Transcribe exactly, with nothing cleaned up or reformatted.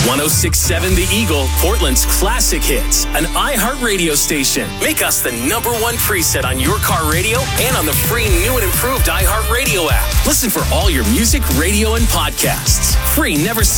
one oh six point seven The Eagle, Portland's classic hits, an iHeartRadio station. Make us the number one preset on your car radio and on the free new and improved iHeartRadio app. Listen for all your music, radio, and podcasts. Free, never